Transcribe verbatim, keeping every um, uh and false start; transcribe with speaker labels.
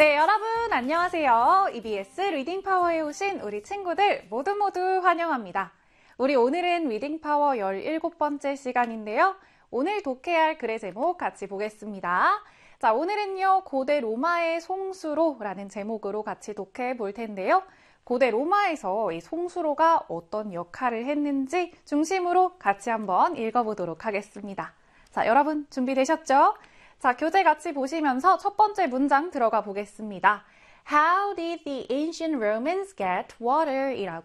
Speaker 1: 네, 여러분 안녕하세요. 이비에스 리딩 파워에 오신 우리 친구들 모두 모두 환영합니다. 우리 오늘은 리딩 파워 열일곱 번째 시간인데요. 오늘 독해할 글의 제목 같이 보겠습니다. 자, 오늘은요, 고대 로마의 송수로라는 제목으로 같이 독해해 볼 텐데요. 고대 로마에서 이 송수로가 어떤 역할을 했는지 중심으로 같이 한번 읽어보도록 하겠습니다. 자, 여러분 준비되셨죠? 자, 교재 같이 보시면서 첫 번째 문장 들어가 보겠습니다. How did the ancient Romans get water?